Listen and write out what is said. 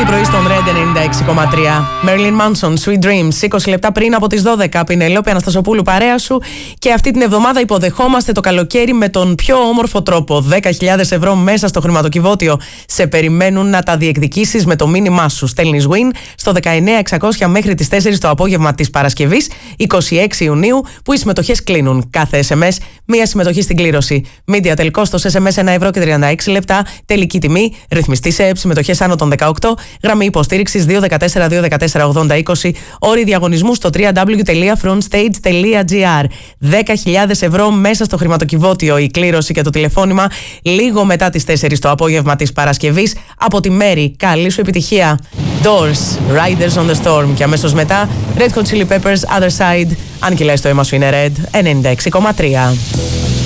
πρωί στον Red 96,3. Marilyn Manson, Sweet Dreams. 20 λεπτά πριν από τις 12. Πινελόπη Αναστασοπούλου, παρέα σου. Και αυτή την εβδομάδα υποδεχόμαστε το καλοκαίρι με τον πιο όμορφο τρόπο. 10.000 ευρώ μέσα στο χρηματοκιβώτιο. Σε περιμένουν να τα διεκδικήσεις με το μήνυμά σου. Στέλνεις win στο 19600 μέχρι τις 4 το απόγευμα της Παρασκευής, 26 Ιουνίου, που οι συμμετοχές κλείνουν. Κάθε SMS, μία συμμετοχή στην κλήρωση. Media τελικό στο SMS 1 ευρώ και 36 λεπτά. Τελική τιμή. Ρυθμιστή σε συμμετοχές άνω των 18. Γραμμή υποστήριξης 214-214-80-20. Όροι διαγωνισμού στο www.frontstage.gr. 10.000 ευρώ μέσα στο χρηματοκιβώτιο. Η κλήρωση και το τηλεφώνημα λίγο μετά τις 4 το απόγευμα της Παρασκευής. Από τη Μέρη, καλή σου επιτυχία. Doors, Riders on the Storm. Και αμέσως μετά Red Hot Chili Peppers, Other Side. Αν κυλάει το αίμα σου είναι Red 96,3.